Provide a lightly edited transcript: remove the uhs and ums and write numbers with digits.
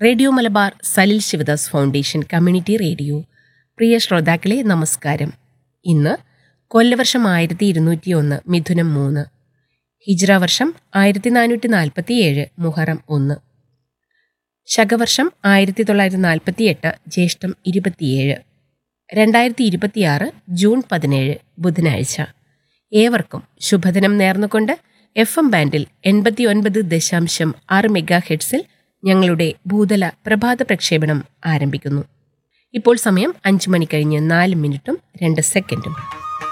Radio Malabar Salil Sivadas foundation community radio. പ്രിയ ശ്രോതാക്കളെ നമസ്കാരം. ഇന്ന് കൊല്ലവർഷം 1201 മിഥുനം 3, ഹിജ്റ വർഷം 1447 മുഹറം 1, ശകവർഷം 1948 ജ്യേഷ്ഠം 27, 2026 ജൂൺ 17 ബുധനാഴ്ച. ഏവർക്കും ശുഭദിനം നേർന്നുകൊണ്ട് FM ബാൻഡിൽ 89.6 മെഗാഹെർട്സിൽ ഞങ്ങളുടെ ഭൂതല പ്രഭാത പ്രക്ഷേപണം ആരംഭിക്കുന്നു. ഇപ്പോൾ സമയം 5 മണി കഴിഞ്ഞ് 4 മിനിറ്റും 2 സെക്കൻഡും.